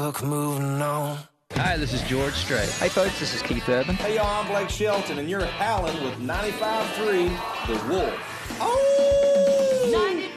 Moving on. Hi, this is George Strait. Hey folks, this is Keith Urban. Hey y'all, I'm Blake Shelton, and you're howling with 95.3 The Wolf. Oh! 95.